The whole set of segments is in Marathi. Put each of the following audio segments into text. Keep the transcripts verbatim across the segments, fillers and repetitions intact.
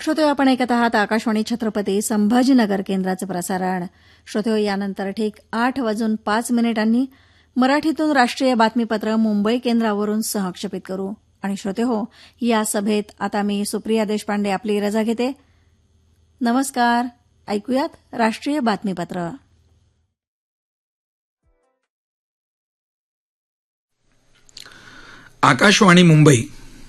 श्रोते आपण ऐकत आहात आकाशवाणी छत्रपती संभाजीनगर केंद्राचं प्रसारण. श्रोते यानंतर ठीक आठ वाजून पाच मिनिटांनी मराठीतून राष्ट्रीय बातमीपत्र मुंबई केंद्रावरून सहक्षेपित करू. आणि श्रोते हो, या सभेत आता मी सुप्रिया देशपांडे आपली रजा घेते. नमस्कार. ऐकूयात राष्ट्रीय बातमीपत्र. आकाशवाणी मुंबई.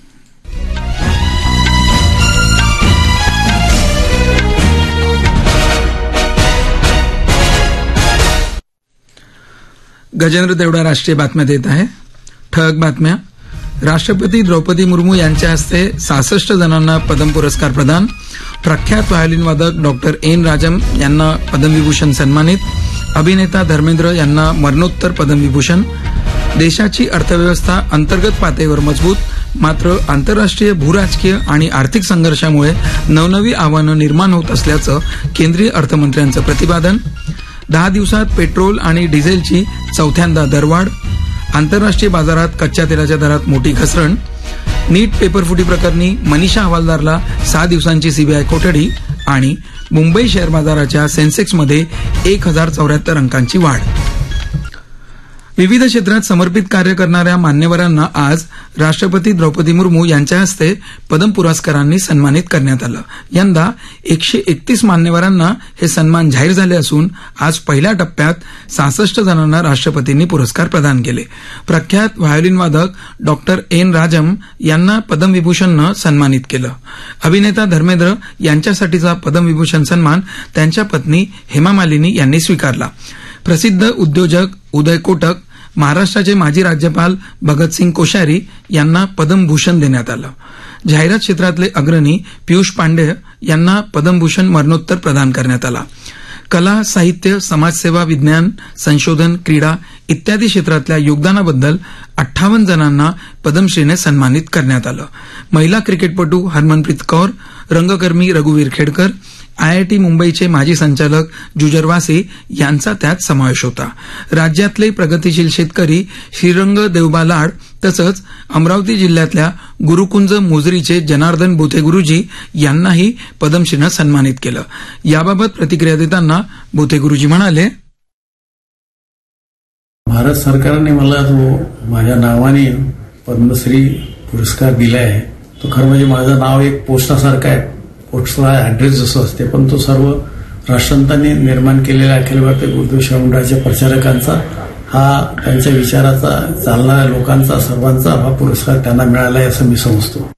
गजेंद्र देवडा राष्ट्रीय बातम्या देत आहे. ठळक बातम्या. राष्ट्रपती द्रौपदी मुर्मू यांच्या हस्ते सहासष्ट जणांना पद्म पुरस्कार प्रदान. प्रख्यात व्हायोलिन वादक डॉक्टर एन राजम यांना पद्मविभूषण सन्मानित. अभिनेता धर्मेंद्र यांना मरणोत्तर पद्मविभूषण. देशाची अर्थव्यवस्था अंतर्गत पातळीवर मजबूत, मात्र आंतरराष्ट्रीय भूराजकीय आणि आर्थिक संघर्षामुळे नवनवी आव्हानं निर्माण होत असल्याचं केंद्रीय अर्थमंत्र्यांचं प्रतिपादन. दहा दिवसात पेट्रोल आणि डिझेलची चौथ्यांदा दरवाढ. आंतरराष्ट्रीय बाजारात कच्च्या तेलाच्या दरात मोठी घसरण. नीट पेपरफुटी प्रकरणी मनीषा हवालदारला सहा दिवसांची सीबीआय कोठडी. आणि मुंबई शेअर बाजाराच्या सेन्सेक्समध्ये एक हजार चौऱ्याहत्तर अंकांची वाढ. विविध क्षेत्रात समर्पित कार्य करणाऱ्या मान्यवरांना आज राष्ट्रपती द्रौपदी मुर्मू यांच्या हस्ते पद्म पुरस्कारांनी सन्मानित करण्यात आलं. यंदा एकशे एकतीस मान्यवरांना हे सन्मान जाहीर झाले असून आज पहिल्या टप्प्यात सहासष्ट जणांना राष्ट्रपतींनी पुरस्कार प्रदान केले. प्रख्यात व्हायोलिन वादक डॉक्टर एन राजम यांना पद्मविभूषणनं सन्मानित केलं. अभिनेता धर्मेंद्र यांच्यासाठीचा पद्मविभूषण सन्मान त्यांच्या पत्नी हेमा मालिनी यांनी स्वीकारला. प्रसिद्ध उद्योजक उदय कोटक, महाराष्ट्राचे माजी राज्यपाल भगतसिंग कोश्यारी यांना पद्मभूषण देण्यात आलं. जाहिरात क्षेत्रातले अग्रणी पियुष पांडेय यांना पद्मभूषण मरणोत्तर प्रदान करण्यात आला. कला, साहित्य, समाजसेवा, विज्ञान, संशोधन, क्रीडा इत्यादी क्षेत्रातल्या योगदानाबद्दल अठ्ठावन्न जणांना पद्मश्रीने सन्मानित करण्यात आलं. महिला क्रिकेटपटू हरमनप्रीत कौर, रंगकर्मी रघुवीर खेडकर, आयआयटी मुंबईचे माजी संचालक जुजर वासी यांचा त्यात समावेश होता. राज्यातले प्रगतिशील शेतकरी श्रीरंग देवबा लाड तसंच अमरावती जिल्ह्यातल्या गुरुकुंज मोजरीचे जनार्दन बोथे गुरुजी यांनाही पद्मश्रीनं सन्मानित केलं. याबाबत प्रतिक्रिया देताना बोथे गुरुजी म्हणाले, भारत सरकारने मला जो माझ्या नावाने पद्मश्री पुरस्कार दिला आहे तो खरं म्हणजे माझं नाव एक पोस्टासारखं आहे. पोस्टला ऍड्रेस जसं असते, पण तो सर्व राष्ट्रसंतांनी निर्माण केलेल्या अखिल भारतीय उर्दू सेवा मंडळाच्या प्रचारकांचा, हा त्यांच्या विचाराचा चालणाऱ्या लोकांचा, सर्वांचा हा पुरस्कार त्यांना मिळाला आहे असं मी समजतो.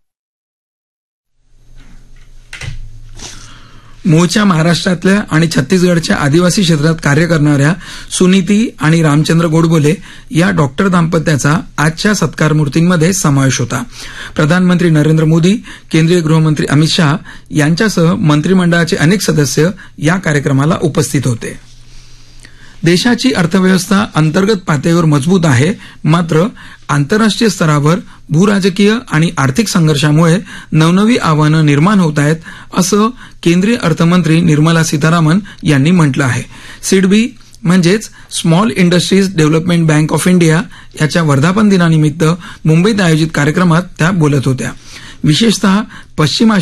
मूळच्या महाराष्ट्रातल्या आणि छत्तीसगडच्या आदिवासी क्षेत्रात कार्य करणाऱ्या सुनीती आणि रामचंद्र गोडबोले या डॉक्टर दाम्पत्याचा आजच्या सत्कारमूर्तींमध्ये समावेश होता. प्रधानमंत्री नरेंद्र मोदी, केंद्रीय गृहमंत्री अमित शहा यांच्यासह मंत्रिमंडळाचे अनेक सदस्य या कार्यक्रमाला उपस्थित होते. देशाची अर्थव्यवस्था अंतर्गत पातळीवर मजबूत आहे, मात्र आंतरराष्ट्रीय स्तरावर भूराजकीय आणि आर्थिक संघर्षामुळे नवनवी आव्हानं निर्माण होत आहेत, असं केंद्रीय अर्थमंत्री निर्मला सीतारामन यांनी म्हटलं आहे. सिडबी म्हणजेच small industries development bank of India याच्या वर्धापन दिनानिमित्त मुंबईत आयोजित कार्यक्रमात त्या बोलत होत्या. विशेषतः पश्चिम